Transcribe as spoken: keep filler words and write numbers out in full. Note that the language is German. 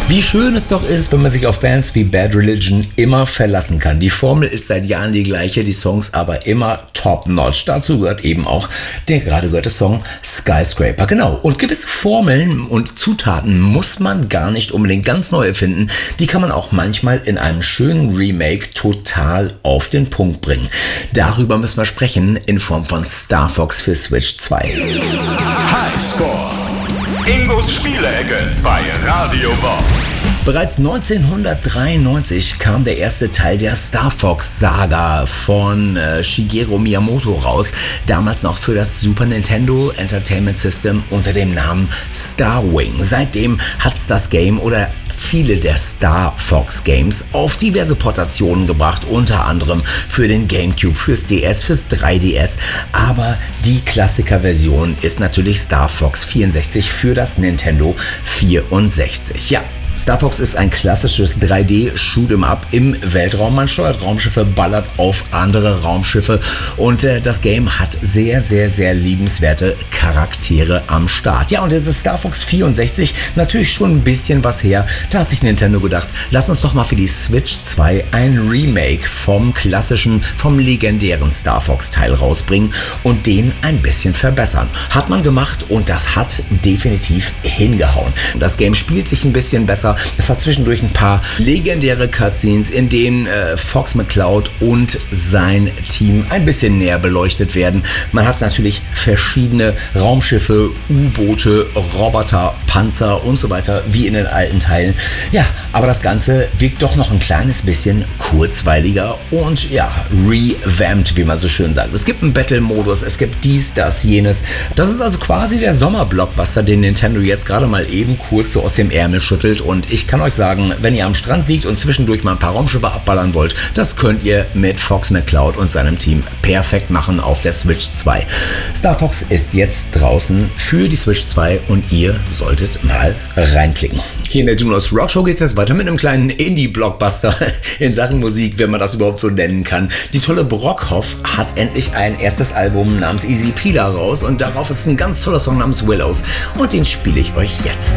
Wie schön es doch ist, wenn man sich auf Bands wie Bad Religion immer verlassen kann. Die Formel ist seit Jahren die gleiche, die Songs aber immer top-notch. Dazu gehört eben auch der gerade gehörte Song Skyscraper. Genau, und gewisse Formeln und Zutaten muss man gar nicht unbedingt ganz neu erfinden. Die kann man auch manchmal in einem schönen Remake total auf den Punkt bringen. Darüber müssen wir sprechen in Form von Star Fox für Switch zwei. Highscore. Ingos Spielecke bei Radio Bob. Bereits neunzehnhundertdreiundneunzig kam der erste Teil der Star Fox Saga von äh, Shigeru Miyamoto raus, damals noch für das Super Nintendo Entertainment System unter dem Namen Star Wing. Seitdem hat's das Game oder viele der Star Fox Games auf diverse Portationen gebracht, unter anderem für den GameCube, fürs D S, fürs drei D S, aber die Klassikerversion ist natürlich Star Fox vierundsechzig für das Nintendo vierundsechzig. Ja. Star Fox ist ein klassisches drei D Shoot'em-up im Weltraum. Man steuert Raumschiffe, ballert auf andere Raumschiffe und äh, das Game hat sehr, sehr, sehr liebenswerte Charaktere am Start. Ja, und jetzt ist Star Fox vierundsechzig natürlich schon ein bisschen was her. Da hat sich Nintendo gedacht, lass uns doch mal für die Switch zwei ein Remake vom klassischen, vom legendären Star Fox Teil rausbringen und den ein bisschen verbessern. Hat man gemacht und das hat definitiv hingehauen. Das Game spielt sich ein bisschen besser. Es hat zwischendurch ein paar legendäre Cutscenes, in denen äh, Fox McCloud und sein Team ein bisschen näher beleuchtet werden. Man hat natürlich verschiedene Raumschiffe, U-Boote, Roboter, Panzer und so weiter, wie in den alten Teilen. Ja, aber das Ganze wirkt doch noch ein kleines bisschen kurzweiliger und ja, revamped, wie man so schön sagt. Es gibt einen Battle-Modus, es gibt dies, das, jenes. Das ist also quasi der Sommer-Blockbuster, den Nintendo jetzt gerade mal eben kurz so aus dem Ärmel schüttelt. Und ich kann euch sagen, wenn ihr am Strand liegt und zwischendurch mal ein paar Raumschiffe abballern wollt, das könnt ihr mit Fox McCloud und seinem Team perfekt machen auf der Switch zwei. Star Fox ist jetzt draußen für die Switch zwei und ihr solltet mal reinklicken. Hier in der Junos Rock Show geht es jetzt weiter mit einem kleinen Indie-Blockbuster in Sachen Musik, wenn man das überhaupt so nennen kann. Die tolle Brockhoff hat endlich ein erstes Album namens Easy Pila raus und darauf ist ein ganz toller Song namens Willows und den spiele ich euch jetzt.